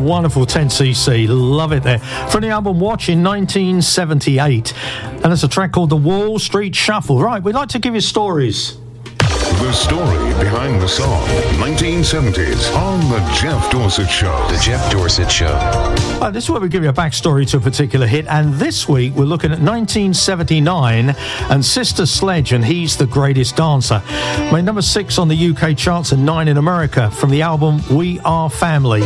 wonderful 10cc. Love it there. From the album Watch in 1978. And it's a track called The Wall Street Shuffle. Right, we'd like to give you stories. The story behind the song, 1970s, on The Jeff Dorsett Show. The Jeff Dorsett Show. This is where we give you a backstory to a particular hit, and this week we're looking at 1979 and Sister Sledge and He's the Greatest Dancer. Made number 6 on the UK charts and 9 in America from the album We Are Family.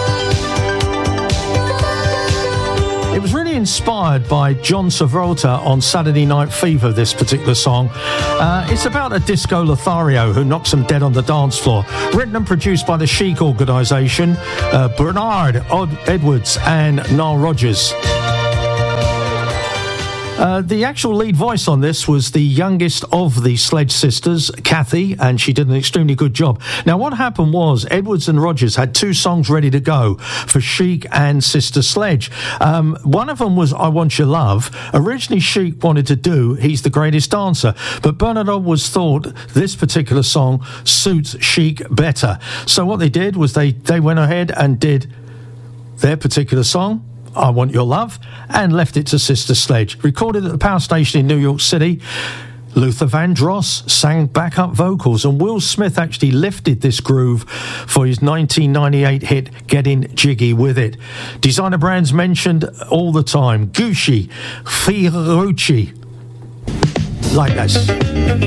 It was really inspired by John Travolta on Saturday Night Fever, this particular song. It's about a disco Lothario who knocks him dead on the dance floor. Written and produced by the Chic organisation, Bernard Edwards and Nile Rodgers. The actual lead voice on this was the youngest of the Sledge sisters, Kathy, and she did an extremely good job. Now, what happened was Edwards and Rodgers had 2 songs ready to go for Chic and Sister Sledge. One of them was I Want Your Love. Originally, Chic wanted to do He's the Greatest Dancer, but Bernard Edwards thought this particular song suits Chic better. So what they did was they went ahead and did their particular song, I Want Your Love, and left it to Sister Sledge. Recorded at the Power Station in New York City, Luther Vandross sang backup vocals, and Will Smith actually lifted this groove for his 1998 hit Getting Jiggy With It. Designer brands mentioned all the time: Gucci, Fiorucci, like this.